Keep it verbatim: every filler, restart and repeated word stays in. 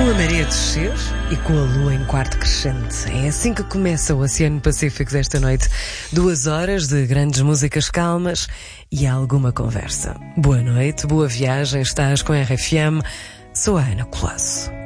Com a maré a descer e com a lua em quarto crescente. É assim que começa o Oceano Pacífico desta noite. Duas horas de grandes músicas calmas e alguma conversa. Boa noite, boa viagem, estás com a R F M. Sou a Ana Colasso.